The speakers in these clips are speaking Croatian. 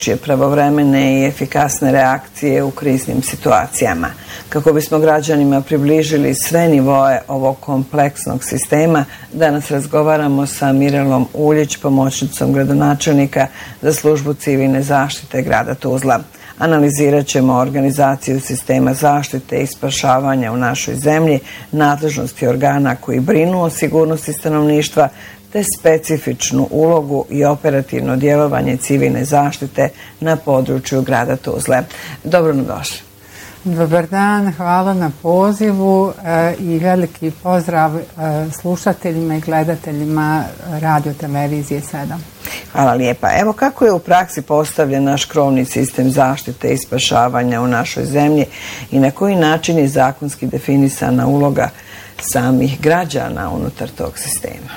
pravovremene i efikasne reakcije u kriznim situacijama. Kako bismo građanima približili sve nivoe ovog kompleksnog sistema, danas razgovaramo sa Mirelom Uljić, pomoćnicom gradonačelnika za službu civilne zaštite grada Tuzla. Analizirat ćemo organizaciju sistema zaštite i spašavanja u našoj zemlji, nadležnosti organa koji brinu o sigurnosti stanovništva, te specifičnu ulogu i operativno djelovanje civilne zaštite na području grada Tuzle. Dobro nam došli. Dobar dan, hvala na pozivu i veliki pozdrav slušateljima i gledateljima Radio Televizije 7. Hvala lijepa. Evo kako je u praksi postavljen naš krovni sistem zaštite i spašavanja u našoj zemlji i na koji način je zakonski definisana uloga samih građana unutar tog sistema?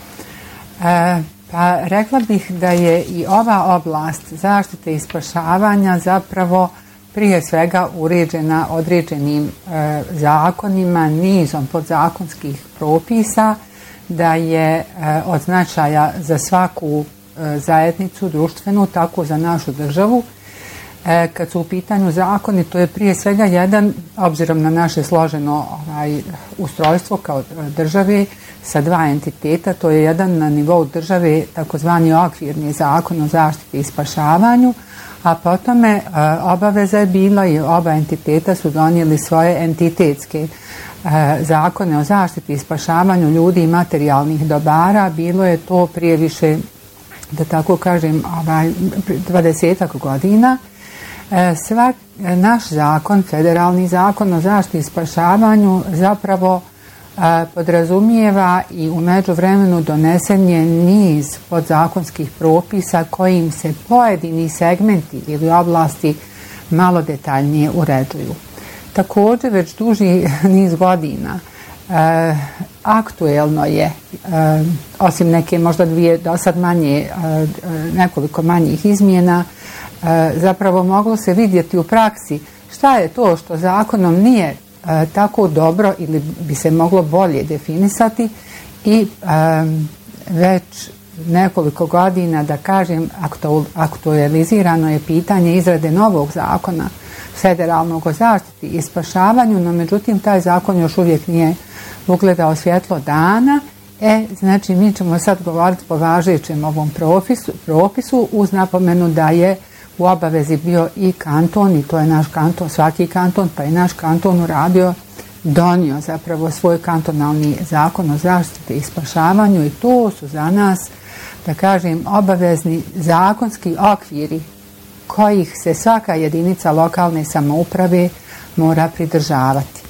Pa rekla bih da je i ova oblast zaštite i spašavanja zapravo prije svega uređena određenim zakonima, nizom podzakonskih propisa, da je od značaja za svaku zajednicu društvenu, tako za našu državu. Kad su u pitanju zakoni, to je prije svega jedan, obzirom na naše složeno ustrojstvo kao države sa dva entiteta, to je jedan na nivou države takozvani okvirni zakon o zaštiti i spašavanju, a potom obaveza je bila i oba entiteta su donijeli svoje entitetske zakone o zaštiti i spašavanju ljudi i materijalnih dobara. Bilo je to prije više, da tako kažem, 20 godina. Naš zakon, federalni zakon o zaštiti i spašavanju zapravo podrazumijeva i u međuvremenu donesen je niz podzakonskih propisa kojim se pojedini segmenti ili oblasti malo detaljnije uređuju. Također već duži niz godina aktuelno je, osim neke možda dvije do sad manje, nekoliko manjih izmjena, zapravo moglo se vidjeti u praksi šta je to što zakonom nije tako dobro ili bi se moglo bolje definisati i već nekoliko godina, da kažem, aktualizirano je pitanje izrade novog zakona federalnog o zaštiti i spašavanju, no međutim taj zakon još uvijek nije ugledao svjetlo dana. Znači mi ćemo sad govoriti po važećem ovom propisu uz napomenu da je u obavezi bio i kanton, i to je naš kanton, svaki kanton, pa i naš kanton donio zapravo svoj kantonalni zakon o zaštiti i spašavanju i to su za nas, da kažem, obavezni zakonski okviri kojih se svaka jedinica lokalne samouprave mora pridržavati.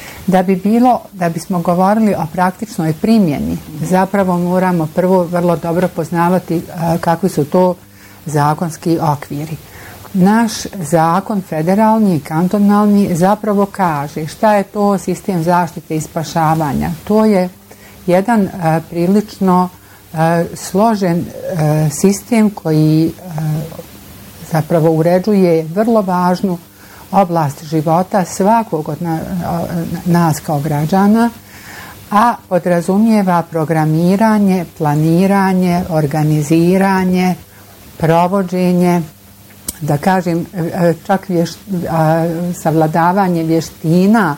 Da bismo govorili o praktičnoj primjeni, zapravo moramo prvo vrlo dobro poznavati kakvi su to zakonski okviri. Naš zakon, federalni i kantonalni, zapravo kaže šta je to sistem zaštite i spašavanja. To je jedan prilično složen sistem koji zapravo uređuje vrlo važnu oblast života svakog od nas kao građana, a podrazumijeva programiranje, planiranje, organiziranje, provođenje, da kažem, čak savladavanje vještina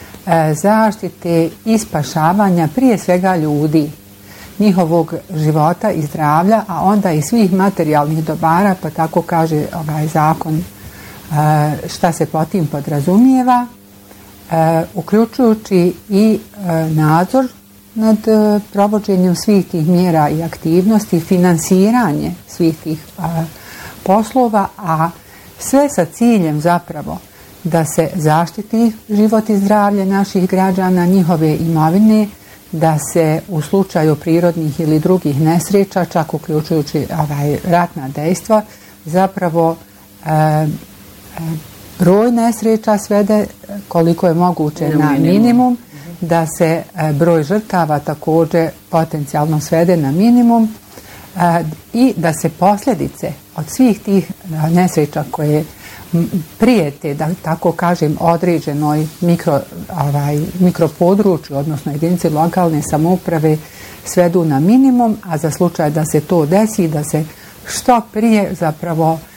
zaštite i spašavanja prije svega ljudi, njihovog života i zdravlja, a onda i svih materijalnih dobara, pa tako kaže ovaj zakon šta se po tim podrazumijeva, uključujući i nadzor nad provođenjem svih tih mjera i aktivnosti, finansiranje svih tih poslova, a sve sa ciljem zapravo da se zaštiti život i zdravlje naših građana, njihove imovine, da se u slučaju prirodnih ili drugih nesreća, čak uključujući ratna dejstva, zapravo broj nesreća svede koliko je moguće na minimum, da se broj žrtava također potencijalno svede na minimum i da se posljedice od svih tih nesreća koje prijete, da tako kažem, određenoj mikropodručju, odnosno jedinici lokalne samouprave svedu na minimum, a za slučaj da se to desi, da se što prije zapravo